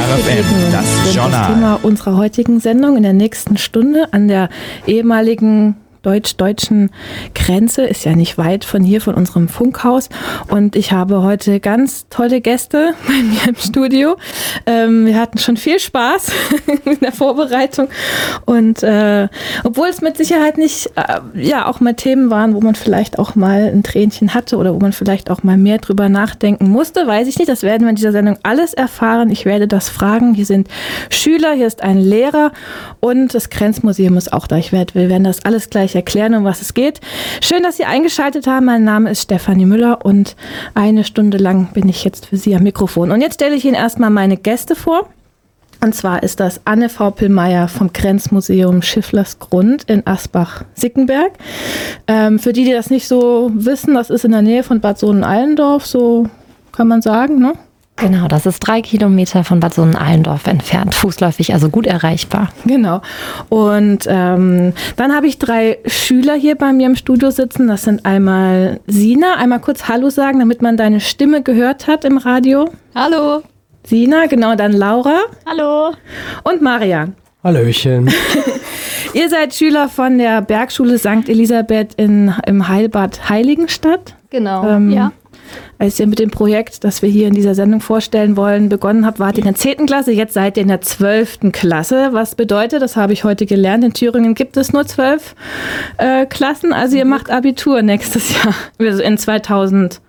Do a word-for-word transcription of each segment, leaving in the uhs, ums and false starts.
R F M, das Journal. Das Thema unserer heutigen Sendung in der nächsten Stunde an der ehemaligen deutsch-deutschen Grenze, ist ja nicht weit von hier, von unserem Funkhaus. Und ich habe heute ganz tolle Gäste bei mir im Studio. Ähm, wir hatten schon viel Spaß in der Vorbereitung. Und äh, obwohl es mit Sicherheit nicht, äh, ja, auch mal Themen waren, wo man vielleicht auch mal ein Tränchen hatte oder wo man vielleicht auch mal mehr drüber nachdenken musste, weiß ich nicht. Das werden wir in dieser Sendung alles erfahren. Ich werde das fragen. Hier sind Schüler, hier ist ein Lehrer und das Grenzmuseum ist auch da. Ich werde, wir werden das alles gleich erklären, um was es geht. Schön, dass Sie eingeschaltet haben. Mein Name ist Stefanie Müller und eine Stunde lang bin ich jetzt für Sie am Mikrofon. Und jetzt stelle ich Ihnen erstmal meine Gäste vor. Und zwar ist das Anne Vaupel-Meyer vom Grenzmuseum Schifflersgrund in Asbach-Sickenberg. Ähm, für die, die das nicht so wissen, das ist in der Nähe von Bad Sohn-Allendorf, so kann man sagen, ne? Genau, das ist drei Kilometer von Bad Sohn-Allendorf entfernt, fußläufig, also gut erreichbar. Genau. Und ähm, dann habe ich drei Schüler hier bei mir im Studio sitzen. Das sind einmal Sina. Einmal kurz Hallo sagen, damit man deine Stimme gehört hat im Radio. Hallo. Sina, genau, dann Laura. Hallo. Und Marian. Hallöchen. Ihr seid Schüler von der Bergschule Sankt Elisabeth in, im Heilbad Heiligenstadt. Genau, ähm, ja. Als ihr mit dem Projekt, das wir hier in dieser Sendung vorstellen wollen, begonnen habt, wart ihr in der zehnten Klasse, jetzt seid ihr in der zwölften Klasse. Was bedeutet, das habe ich heute gelernt, in Thüringen gibt es nur zwölf äh, Klassen, also ihr macht Abitur nächstes Jahr, also in zweitausendvierundzwanzig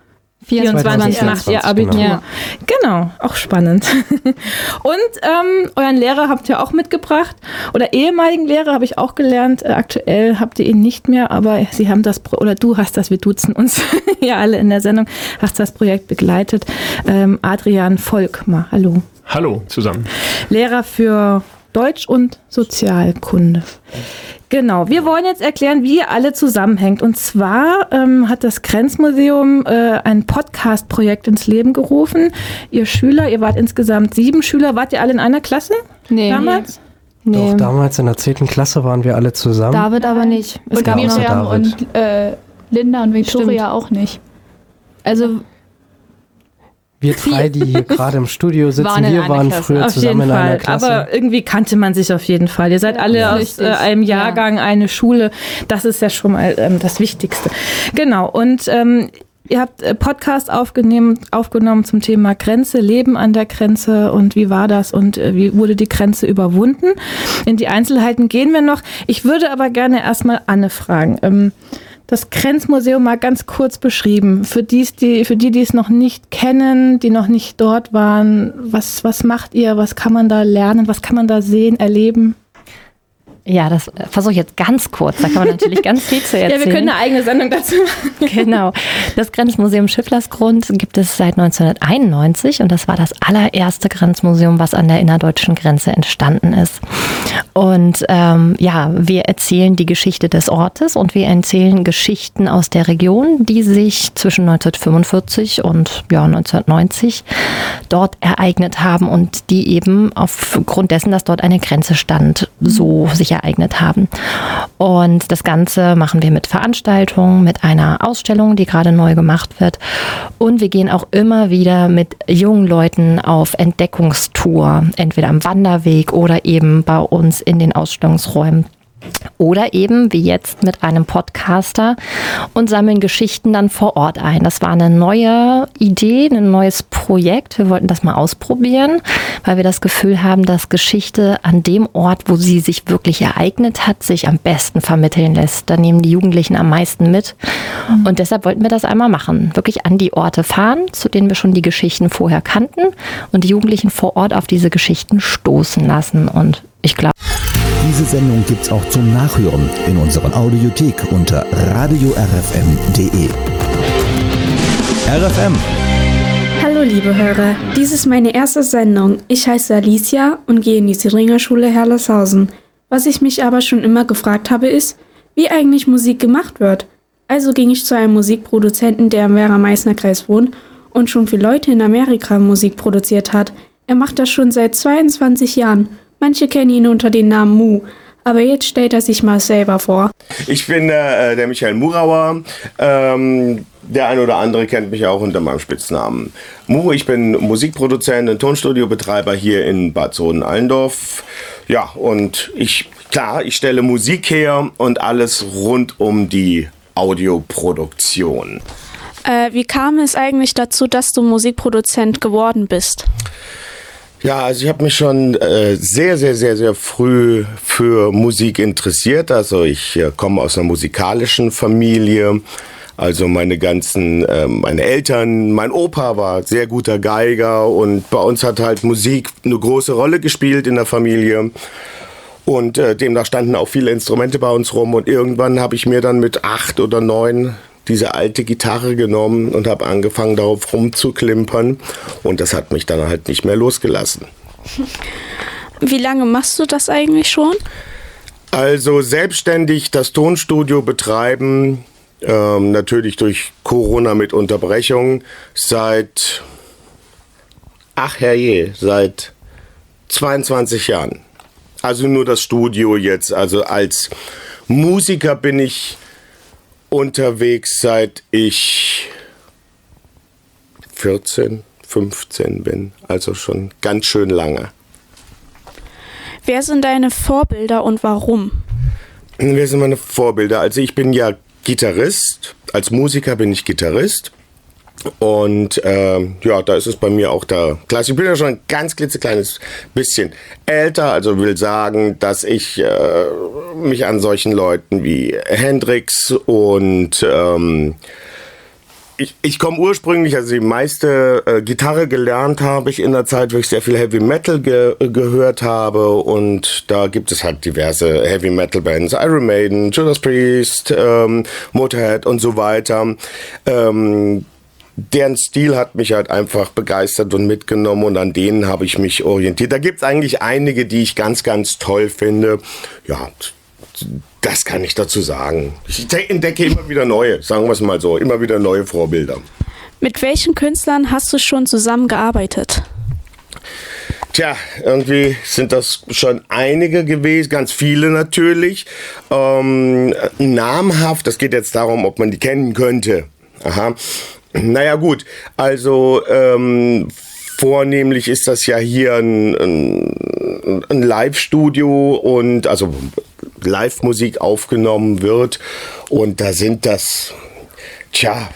macht ihr Abitur. Genau. Ja. Genau, auch spannend. Und ähm, euren Lehrer habt ihr auch mitgebracht, oder ehemaligen Lehrer habe ich auch gelernt, äh, aktuell habt ihr ihn nicht mehr, aber sie haben das, Pro- oder du hast das, wir duzen uns ja alle in der Sendung, hast das Projekt begleitet. Ähm, Adrian Volkmar, hallo. Hallo zusammen. Lehrer für Deutsch und Sozialkunde. Genau, wir wollen jetzt erklären, wie ihr alle zusammenhängt. Und zwar ähm, hat das Grenzmuseum äh, ein Podcast-Projekt ins Leben gerufen. Ihr Schüler, ihr wart insgesamt sieben Schüler, wart ihr alle in einer Klasse Nee. damals? Nee. Doch, damals in der zehnten Klasse waren wir alle zusammen. David aber nicht. Es Und gab außer Miriam David. und äh, Linda und Victoria auch nicht. Also Wir drei, die hier gerade im Studio sitzen, Waren in wir einer waren Klasse. früher Auf zusammen jeden in einer Fall, Klasse. aber irgendwie kannte man sich auf jeden Fall. Ihr seid alle Ja, aus richtig. äh, einem Jahrgang, eine Schule. Das ist ja schon mal ähm, das Wichtigste. Genau, und ähm, ihr habt äh, Podcast aufgenommen, aufgenommen zum Thema Grenze, Leben an der Grenze und wie war das und äh, wie wurde die Grenze überwunden. In die Einzelheiten gehen wir noch. Ich würde aber gerne erstmal Anne fragen. Ähm, Das Grenzmuseum mal ganz kurz beschrieben. Für die, die, für die, die es noch nicht kennen, die noch nicht dort waren, was, was macht ihr? Was kann man da lernen? Was kann man da sehen, erleben? Ja, das versuche ich jetzt ganz kurz. Da kann man natürlich ganz viel zu erzählen. Ja, wir können eine eigene Sendung dazu machen. Genau. Das Grenzmuseum Schifflersgrund gibt es seit neunzehnhunderteinundneunzig und das war das allererste Grenzmuseum, was an der innerdeutschen Grenze entstanden ist. Und ähm, ja, wir erzählen die Geschichte des Ortes und wir erzählen Geschichten aus der Region, die sich zwischen neunzehnhundertfünfundvierzig und ja, neunzehnhundertneunzig dort ereignet haben und die eben aufgrund dessen, dass dort eine Grenze stand, so sich ereignet haben. Und das Ganze machen wir mit Veranstaltungen, mit einer Ausstellung, die gerade neu gemacht wird. Und wir gehen auch immer wieder mit jungen Leuten auf Entdeckungstour, entweder am Wanderweg oder eben bei uns in den Ausstellungsräumen. Oder eben wie jetzt mit einem Podcaster und sammeln Geschichten dann vor Ort ein. Das war eine neue Idee, ein neues Projekt. Wir wollten das mal ausprobieren, weil wir das Gefühl haben, dass Geschichte an dem Ort, wo sie sich wirklich ereignet hat, sich am besten vermitteln lässt. Da nehmen die Jugendlichen am meisten mit. Und deshalb wollten wir das einmal machen. Wirklich an die Orte fahren, zu denen wir schon die Geschichten vorher kannten und die Jugendlichen vor Ort auf diese Geschichten stoßen lassen. Und ich glaube, Diese Sendung gibt's auch zum Nachhören in unserer Audiothek unter radio r f m punkt d e. R F M. Hallo liebe Hörer, dies ist meine erste Sendung. Ich heiße Alicia und gehe in die Thüringer Schule Herleshausen. Was ich mich aber schon immer gefragt habe ist, wie eigentlich Musik gemacht wird. Also ging ich zu einem Musikproduzenten, der im Werra-Meißner-Kreis wohnt und schon für Leute in Amerika Musik produziert hat. Er macht das schon seit zweiundzwanzig Jahren. Manche kennen ihn unter dem Namen Mu, aber jetzt stellt er sich mal selber vor. Ich bin äh, der Michael Murauer, ähm, der ein oder andere kennt mich auch unter meinem Spitznamen Mu. Ich bin Musikproduzent und Tonstudiobetreiber hier in Bad Sohn-Allendorf. Ja, und ich, klar, ich stelle Musik her und alles rund um die Audioproduktion. Äh, wie kam es eigentlich dazu, dass du Musikproduzent geworden bist? Ja, also ich habe mich schon äh, sehr, sehr, sehr, sehr früh für Musik interessiert. Also ich äh, komme aus einer musikalischen Familie. Also meine ganzen, äh, meine Eltern, mein Opa war sehr guter Geiger und bei uns hat halt Musik eine große Rolle gespielt in der Familie. Und äh, demnach standen auch viele Instrumente bei uns rum und irgendwann habe ich mir dann mit acht oder neun diese alte Gitarre genommen und habe angefangen, darauf rumzuklimpern. Und das hat mich dann halt nicht mehr losgelassen. Wie lange machst du das eigentlich schon? Also selbstständig das Tonstudio betreiben, ähm, natürlich durch Corona mit Unterbrechung, seit, ach herrje, seit zweiundzwanzig Jahren. Also nur das Studio jetzt. Also als Musiker bin ich unterwegs, seit ich vierzehn, fünfzehn bin, also schon ganz schön lange. Wer sind deine Vorbilder und warum? Wer sind meine Vorbilder? Also ich bin ja Gitarrist, als Musiker bin ich Gitarrist und äh, ja, da ist es bei mir auch da. Klar, ich bin ja schon ein ganz klitzekleines bisschen älter, also will sagen, dass ich äh, mich an solchen Leuten wie Hendrix und ähm, ich, ich komme ursprünglich, also die meiste äh, Gitarre gelernt habe ich in der Zeit, wo ich sehr viel Heavy Metal ge gehört habe und da gibt es halt diverse Heavy Metal Bands, Iron Maiden, Judas Priest, ähm, Motorhead und so weiter. Ähm, Deren Stil hat mich halt einfach begeistert und mitgenommen und an denen habe ich mich orientiert. Da gibt es eigentlich einige, die ich ganz, ganz toll finde. Ja, das kann ich dazu sagen. Ich entdecke immer wieder neue, sagen wir es mal so, immer wieder neue Vorbilder. Mit welchen Künstlern hast du schon zusammengearbeitet? Tja, irgendwie sind das schon einige gewesen, ganz viele natürlich. Ähm, namhaft, das geht jetzt darum, ob man die kennen könnte. Aha. Naja gut, also ähm, vornehmlich ist das ja hier ein, ein, ein Live-Studio und also Live-Musik aufgenommen wird und da sind das, tja,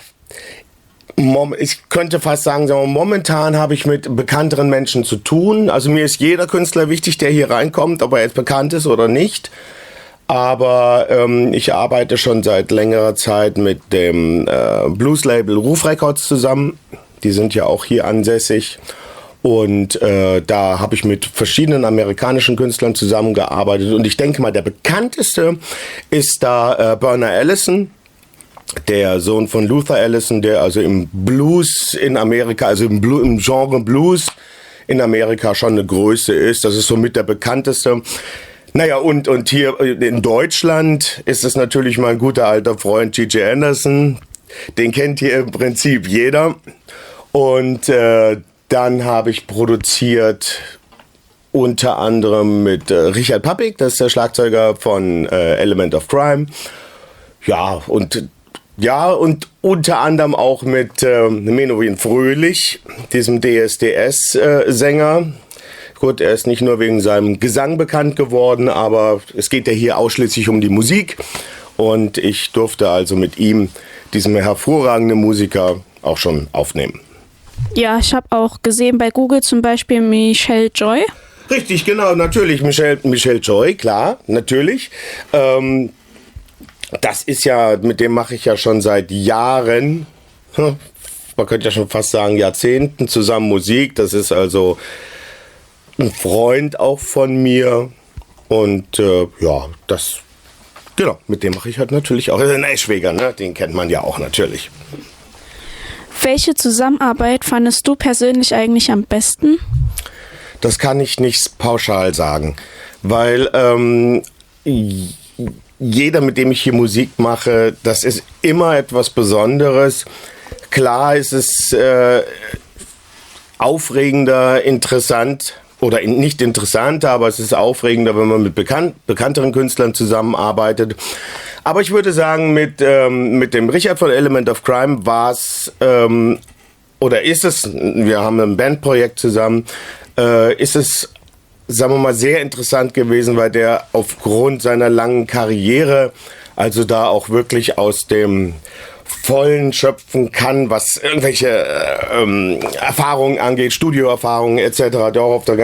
ich könnte fast sagen, momentan habe ich mit bekannteren Menschen zu tun. Also mir ist jeder Künstler wichtig, der hier reinkommt, ob er jetzt bekannt ist oder nicht. Aber ähm, ich arbeite schon seit längerer Zeit mit dem äh, Blues-Label Ruf Records zusammen. Die sind ja auch hier ansässig. Und äh, da habe ich mit verschiedenen amerikanischen Künstlern zusammengearbeitet. Und ich denke mal, der bekannteste ist da äh, Burner Allison, der Sohn von Luther Allison, der also im Blues in Amerika, also im, Blu- im Genre Blues in Amerika schon eine Größe ist. Das ist somit der bekannteste. Naja, und, und hier in Deutschland ist es natürlich mein guter alter Freund G J Anderson. Den kennt hier im Prinzip jeder. Und äh, dann habe ich produziert unter anderem mit äh, Richard Pappig, das ist der Schlagzeuger von äh, Element of Crime. Ja, und ja, und unter anderem auch mit äh, Menowin Fröhlich, diesem D S D S-Sänger. Äh, Gut, er ist nicht nur wegen seinem Gesang bekannt geworden, aber es geht ja hier ausschließlich um die Musik. Und ich durfte also mit ihm, diesem hervorragenden Musiker, auch schon aufnehmen. Ja, ich habe auch gesehen bei Google zum Beispiel Michelle Joy. Richtig, genau, natürlich. Michelle, Michelle Joy, klar, natürlich. Ähm, das ist ja, mit dem mache ich ja schon seit Jahren, man könnte ja schon fast sagen Jahrzehnten zusammen Musik. Das ist also ein Freund auch von mir und äh, ja, das, genau, mit dem mache ich halt natürlich auch. Ein Eschweger, ne? Den kennt man ja auch natürlich. Welche Zusammenarbeit fandest du persönlich eigentlich am besten? Das kann ich nicht pauschal sagen, weil ähm, jeder, mit dem ich hier Musik mache, das ist immer etwas Besonderes. Klar ist es äh, aufregender, interessant, oder nicht interessanter, aber es ist aufregender, wenn man mit bekannt, bekannteren Künstlern zusammenarbeitet. Aber ich würde sagen, mit, ähm, mit dem Richard von Element of Crime war es, ähm, oder ist es, wir haben ein Bandprojekt zusammen, äh, ist es, sagen wir mal, sehr interessant gewesen, weil der aufgrund seiner langen Karriere, also da auch wirklich aus dem Vollen schöpfen kann, was irgendwelche äh, ähm, Erfahrungen angeht, Studioerfahrungen et cetera, der auch auf der